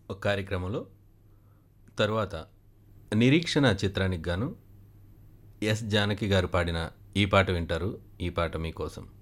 ఒక కార్యక్రమంలో తరువాత 'నిరీక్షణ' చిత్రానికి గాను ఎస్ జానకి గారు పాడిన ఈ పాట వింటారు. ఈ పాట మీకోసం.